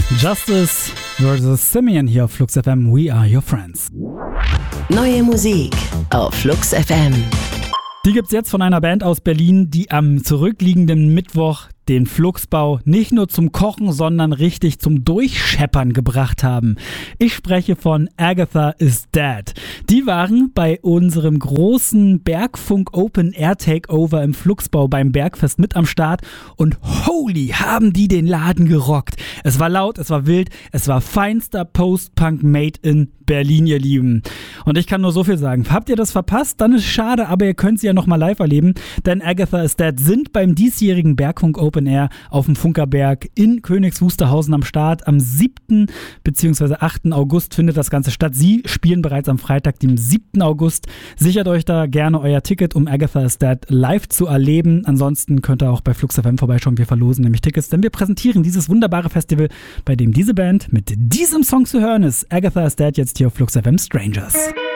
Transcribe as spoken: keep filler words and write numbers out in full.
Justice versus Simeon hier auf Flux F M. We are your friends. Neue Musik auf Flux F M. Die gibt's jetzt von einer Band aus Berlin, die am zurückliegenden Mittwoch den Fluxbau nicht nur zum Kochen, sondern richtig zum Durchscheppern gebracht haben. Ich spreche von Agatha is Dead. Die waren bei unserem großen Bergfunk Open Air Takeover im Fluxbau beim Bergfest mit am Start und holy, haben die den Laden gerockt. Es war laut, es war wild, es war feinster Post-Punk made in Berlin, ihr Lieben. Und ich kann nur so viel sagen. Habt ihr das verpasst? Dann ist schade, aber ihr könnt sie ja nochmal live erleben, denn Agatha is Dead sind beim diesjährigen Bergfunk Open Air auf dem Funkerberg in Königs Wusterhausen am Start. Am siebten bzw. achten August findet das Ganze statt. Sie spielen bereits am Freitag, dem siebten August. Sichert euch da gerne euer Ticket, um Agatha is Dead live zu erleben. Ansonsten könnt ihr auch bei Flux F M vorbeischauen. Wir verlosen nämlich Tickets, denn wir präsentieren dieses wunderbare Festival, bei dem diese Band mit diesem Song zu hören ist. Agatha is Dead jetzt hier auf Flux F M Strangers.